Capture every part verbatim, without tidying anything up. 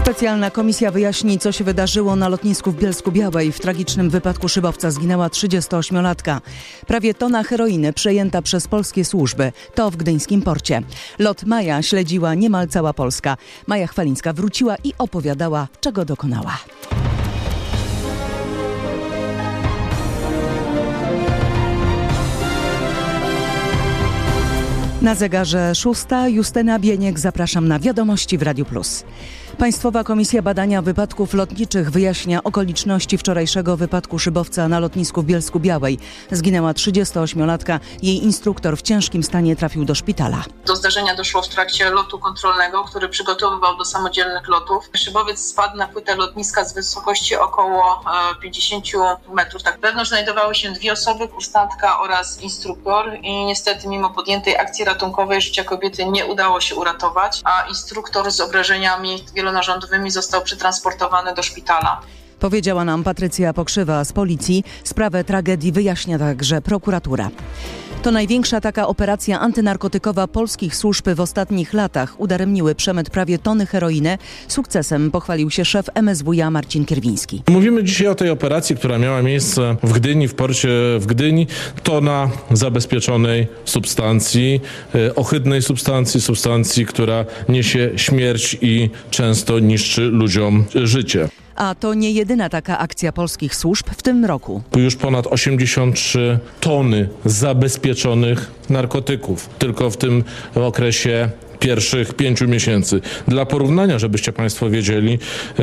Specjalna komisja wyjaśni, co się wydarzyło na lotnisku w Bielsku-Białej. W tragicznym wypadku szybowca zginęła trzydziestoośmiolatka. Prawie tona heroiny przejęta przez polskie służby. To w gdyńskim porcie. Lot Maja śledziła niemal cała Polska. Maja Chwalińska wróciła i opowiadała, czego dokonała. Na zegarze szósta. Justyna Bieniek, zapraszam na Wiadomości w Radiu Plus. Państwowa Komisja Badania Wypadków Lotniczych wyjaśnia okoliczności wczorajszego wypadku szybowca na lotnisku w Bielsku-Białej. Zginęła trzydziestoośmiolatka. Jej instruktor w ciężkim stanie trafił do szpitala. Do zdarzenia doszło w trakcie lotu kontrolnego, który przygotowywał do samodzielnych lotów. Szybowiec spadł na płytę lotniska z wysokości około pięćdziesiąt metrów. Tak, wewnątrz znajdowały się dwie osoby, kursantka oraz instruktor i niestety mimo podjętej akcji ratunkowej życia kobiety nie udało się uratować, a instruktor z obrażeniami wielonarządowymi został przetransportowany do szpitala. Powiedziała nam Patrycja Pokrzywa z policji. Sprawę tragedii wyjaśnia także prokuratura. To największa taka operacja antynarkotykowa polskich służb w ostatnich latach. Udaremniły przemyt prawie tony heroiny. Sukcesem pochwalił się szef M S W iA Marcin Kierwiński. Mówimy dzisiaj o tej operacji, która miała miejsce w Gdyni, w porcie w Gdyni. Tona zabezpieczonej substancji, ohydnej substancji, substancji, która niesie śmierć i często niszczy ludziom życie. A to nie jedyna taka akcja polskich służb w tym roku. Już ponad osiemdziesiąt trzy tony zabezpieczonych narkotyków tylko w tym okresie pierwszych pięciu miesięcy. Dla porównania, żebyście Państwo wiedzieli,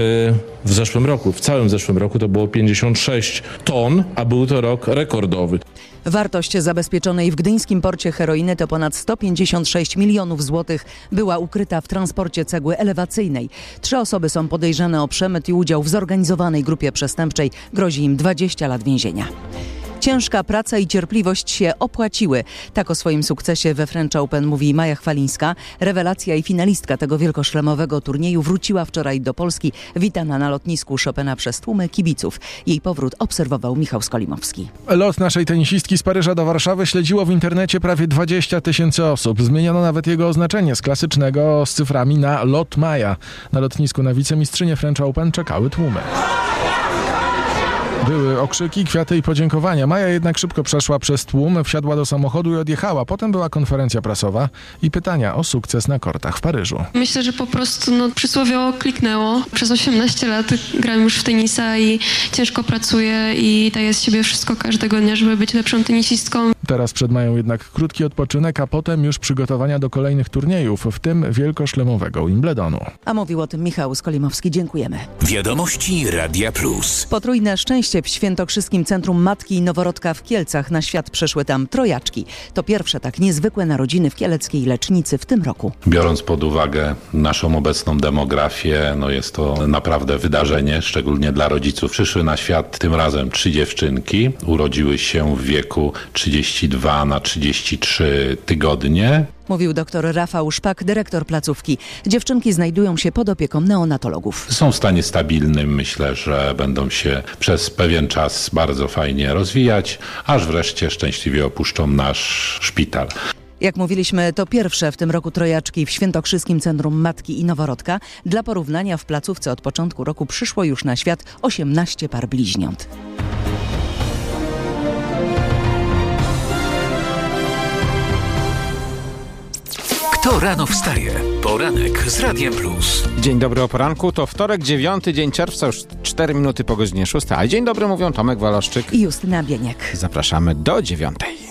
w zeszłym roku, w całym zeszłym roku to było pięćdziesiąt sześć ton, a był to rok rekordowy. Wartość zabezpieczonej w gdyńskim porcie heroiny to ponad sto pięćdziesiąt sześć milionów złotych. Była ukryta w transporcie cegły elewacyjnej. Trzy osoby są podejrzane o przemyt i udział w zorganizowanej grupie przestępczej. Grozi im dwadzieścia lat więzienia. Ciężka praca i cierpliwość się opłaciły. Tak o swoim sukcesie we French Open mówi Maja Chwalińska. Rewelacja i finalistka tego wielkoszlemowego turnieju wróciła wczoraj do Polski. Witana na lotnisku Chopina przez tłumy kibiców. Jej powrót obserwował Michał Skolimowski. Lot naszej tenisistki z Paryża do Warszawy śledziło w internecie prawie dwadzieścia tysięcy osób. Zmieniono nawet jego oznaczenie z klasycznego z cyframi na Lot Maja. Na lotnisku na wicemistrzynię French Open czekały tłumy. Były okrzyki, kwiaty i podziękowania. Maja jednak szybko przeszła przez tłum, wsiadła do samochodu i odjechała. Potem była konferencja prasowa i pytania o sukces na kortach w Paryżu. Myślę, że po prostu no, przysłowiowo kliknęło. Przez osiemnaście lat gram już w tenisa i ciężko pracuję i daję z siebie wszystko każdego dnia, żeby być lepszą tenisistką. Teraz przed Mają jednak krótki odpoczynek, a potem już przygotowania do kolejnych turniejów, w tym wielkoszlemowego Wimbledonu. A mówił o tym Michał Skolimowski. Dziękujemy. Wiadomości Radia Plus. Potrójne szczęście w Świętokrzyskim Centrum Matki i Noworodka w Kielcach. Na świat przyszły tam trojaczki. To pierwsze tak niezwykłe narodziny w kieleckiej lecznicy w tym roku. Biorąc pod uwagę naszą obecną demografię, no jest to naprawdę wydarzenie, szczególnie dla rodziców. Przyszły na świat tym razem trzy dziewczynki. Urodziły się w wieku trzydzieści dwa na trzydzieści trzy tygodnie. Mówił dr Rafał Szpak, dyrektor placówki. Dziewczynki znajdują się pod opieką neonatologów. Są w stanie stabilnym. Myślę, że będą się przez pewien czas bardzo fajnie rozwijać, aż wreszcie szczęśliwie opuszczą nasz szpital. Jak mówiliśmy, to pierwsze w tym roku trojaczki w Świętokrzyskim Centrum Matki i Noworodka. Dla porównania w placówce od początku roku przyszło już na świat osiemnaście par bliźniąt. Kto rano wstaje? Poranek z Radiem Plus. Dzień dobry o poranku. To wtorek, dziewiąty dzień czerwca, już cztery minuty po godzinie szóstej. A dzień dobry mówią Tomek Waloszczyk i Justyna Bieniek. Zapraszamy do dziewiątej.